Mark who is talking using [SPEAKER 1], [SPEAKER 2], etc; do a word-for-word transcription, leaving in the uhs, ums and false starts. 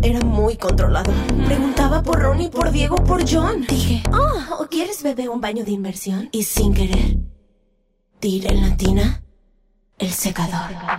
[SPEAKER 1] Era muy controlador. Preguntaba por Ron y por Diego, por John. Dije, ah, ¿o quieres bebé un baño de inmersión? Y sin querer, tiré en la tina el secador.